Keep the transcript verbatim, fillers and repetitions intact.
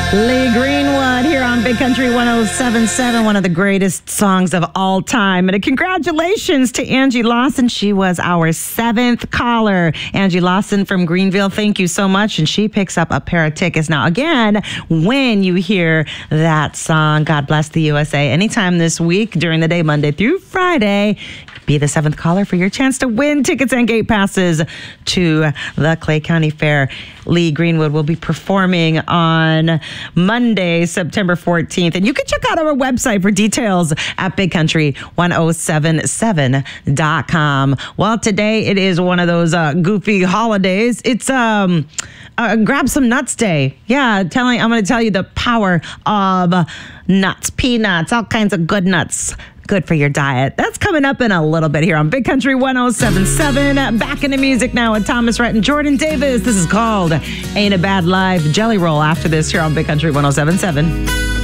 Lee Greenwood here on Big Country one oh seven point seven, one of the greatest songs of all time. And a congratulations to Angie Lawson. She was our seventh caller. Angie Lawson from Greenville, thank you so much. And she picks up a pair of tickets. Now, again, when you hear that song, God Bless the U S A, anytime this week during the day, Monday through Friday, be the seventh caller for your chance to win tickets and gate passes to the Clay County Fair. Lee Greenwood will be performing on Monday, September fourteenth. And you can check out our website for details at big country one oh seven seven dot com. Well, today it is one of those uh, goofy holidays. It's um, uh, Grab Some Nuts Day. Yeah, telling I'm going to tell you the power of nuts, peanuts, all kinds of good nuts. Good for your diet. That's coming up in a little bit here on Big Country one oh seven point seven. Back into music now with Thomas Rhett and Jordan Davis. This is called Ain't a Bad Life. Jelly Roll after this here on Big Country one oh seven point seven.